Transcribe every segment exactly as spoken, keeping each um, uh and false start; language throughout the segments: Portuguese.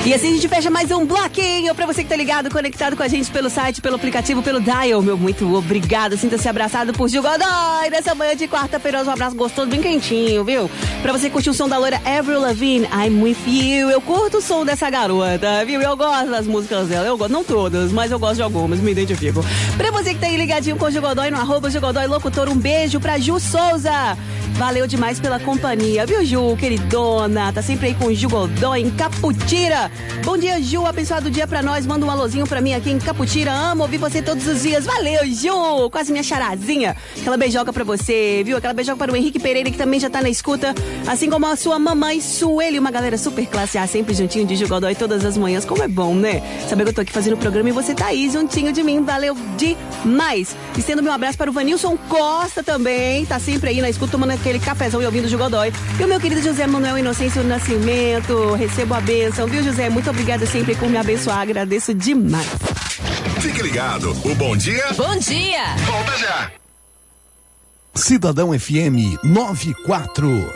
E assim a gente fecha mais um bloquinho pra você que tá ligado, conectado com a gente pelo site, pelo aplicativo, pelo Dial. Meu muito obrigado. Sinta-se abraçado por Gil Godoy nessa manhã de quarta-feira. Um abraço gostoso, bem quentinho, viu? Pra você curtir o som da loira Avril Lavigne, I'm With You. Eu curto o som dessa garota, viu? Eu gosto das músicas dela. Eu gosto, não todas, mas eu gosto de algumas, me identifico. Pra você que tá aí ligadinho com o Gil Godoy no arroba Gil Godoy Locutor, um beijo pra Ju Souza. Valeu demais pela companhia, viu, Ju, queridona? Tá sempre aí com o Gil Godoy em Caputira. Bom dia, Ju, abençoado dia pra nós. Manda um alôzinho pra mim aqui em Caputira. Amo ouvir você todos os dias. Valeu, Ju, quase minha charazinha. Aquela beijoca pra você, viu? Aquela beijoca para o Henrique Pereira, que também já tá na escuta, assim como a sua mamãe Sueli, uma galera super classe A, sempre juntinho de Gil Godoy todas as manhãs. Como é bom, né? Saber que eu tô aqui fazendo o programa e você tá aí juntinho de mim. Valeu demais. Estendo meu abraço para o Vanilson Costa também, tá sempre aí na escuta, tomando aquele cafezão e ouvindo o Gil Godoy. E o meu querido José Manuel Inocêncio Nascimento, recebo a bênção, viu, José? Muito obrigada sempre por me abençoar, agradeço demais. Fique ligado, o Bom Dia... Bom dia! Volta já! Cidadão F M noventa e quatro.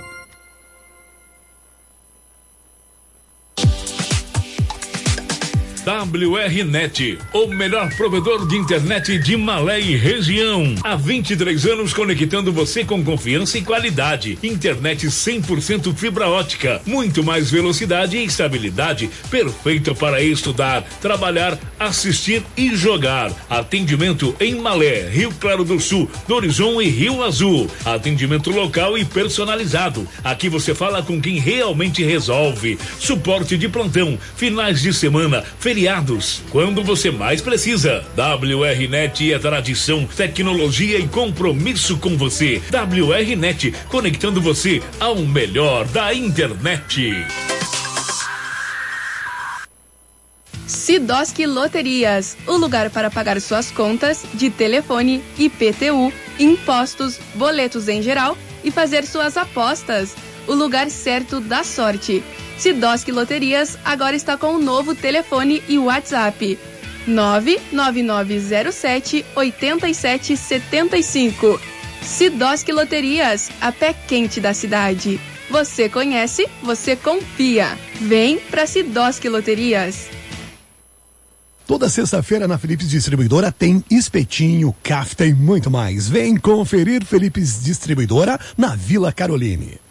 W R Net, o melhor provedor de internet de Malé e região. Há vinte e três anos conectando você com confiança e qualidade. Internet cem por cento fibra ótica, muito mais velocidade e estabilidade, perfeita para estudar, trabalhar, assistir e jogar. Atendimento em Malé, Rio Claro do Sul, Horizon e Rio Azul. Atendimento local e personalizado. Aqui você fala com quem realmente resolve. Suporte de plantão, finais de semana, feriados, quando você mais precisa. W R Net é tradição, tecnologia e compromisso com você. W R Net, conectando você ao melhor da internet. Sidoski Loterias, o lugar para pagar suas contas de telefone, I P T U, impostos, boletos em geral e fazer suas apostas. O lugar certo da sorte. Sidoski Loterias agora está com um novo telefone e WhatsApp nove nove nove zero sete oito sete sete cinco. Sidoski Loterias, a pé quente da cidade. Você conhece, você confia. Vem pra Sidoski Loterias. Toda sexta-feira na Philips Distribuidora tem espetinho, cafta e muito mais. Vem conferir Philips Distribuidora na Vila Caroline.